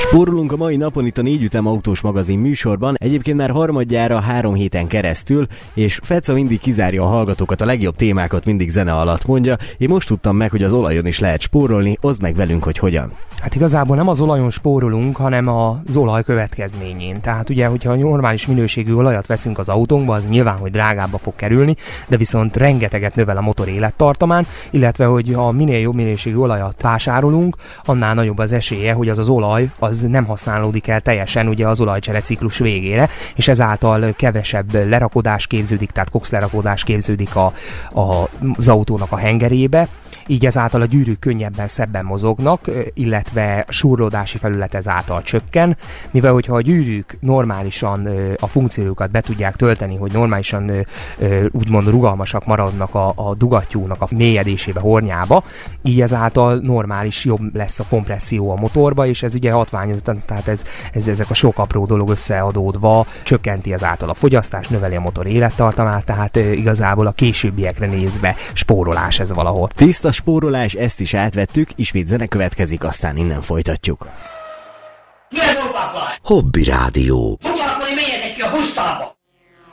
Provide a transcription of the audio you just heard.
Spórolunk a mai napon itt a 4 Ütem autós magazin műsorban, egyébként már harmadjára 3 héten keresztül, és Feca mindig kizárja a hallgatókat, a legjobb témákat mindig zene alatt mondja. Én most tudtam meg, hogy az olajon is lehet spórolni, oszd meg velünk, hogy hogyan. Hát igazából nem az olajon spórolunk, hanem az olaj következményén. Tehát ugye, hogyha normális minőségű olajat veszünk az autónkba, az nyilván, hogy drágábba fog kerülni, de viszont rengeteget növel a motor élettartamán, illetve, hogy ha minél jobb minőségű olajat vásárolunk, annál nagyobb az esélye, hogy az olaj az nem használódik el teljesen ugye az olajcsere ciklus végére, és ezáltal kevesebb lerakodás képződik, tehát kokszlerakodás képződik az autónak a hengerébe, így ezáltal a gyűrűk könnyebben, szebben mozognak, illetve súrlódási felület ezáltal csökken, mivel hogyha a gyűrűk normálisan a funkciójukat be tudják tölteni, hogy normálisan úgymond rugalmasak maradnak a dugattyúnak a mélyedésébe, hornyába, így ezáltal normális, jobb lesz a kompresszió a motorba, és ez ugye hatványozottan, tehát ezek a sok apró dolog összeadódva csökkenti ezáltal a fogyasztást, növeli a motor élettartamát, tehát igazából a későbbiekre nézve spórolás ez valahol. Tiszta spórolás, ezt is átvettük, ismét zene következik, aztán innen folytatjuk. Hobby Rádió.